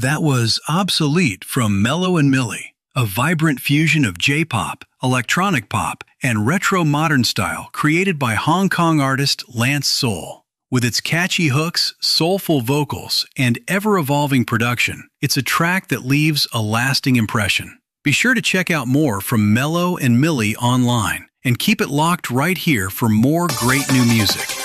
That was Obsolete from Mellow and Millie, a vibrant fusion of J-pop, electronic pop, and retro modern style created by Hong Kong artist Lance Soul. With its catchy hooks, soulful vocals, and ever-evolving production, it's a track that leaves a lasting impression. Be sure to check out more from Mellow and Millie online, and keep it locked right here for more great new music.